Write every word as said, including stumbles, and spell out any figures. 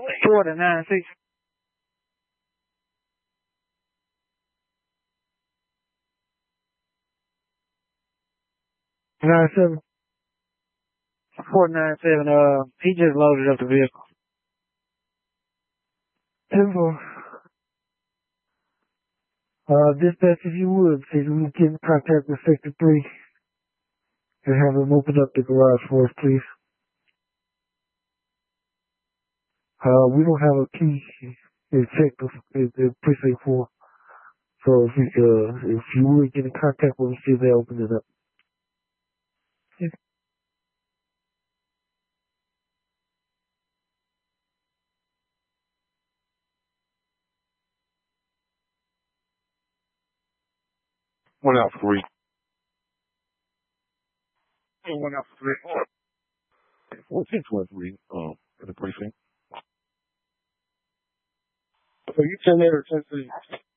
Four to nine six. Nine seven. Four nine seven. Uh, he just loaded up the vehicle. Ten four. Uh, dispatch, if you would, please, we get in contact with Sector three and have them open up the garage for us, please. Uh, we don't have a key in Sector, in, in Precinct four. So if you, uh, if you would get in contact with us, see if they open it up. Yeah. One out three. One out three. fourteen twenty-three, um, in the precinct. So you ten eight or ten three?